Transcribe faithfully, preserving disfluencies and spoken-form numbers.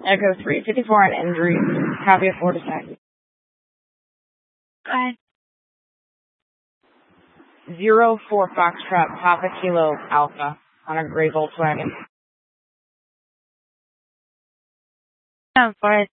Echo three fifty-four on injury. Copy at four to six. Hi. Zero four Foxtrot Papa Kilo Alpha on a gray Volkswagen. Down for it.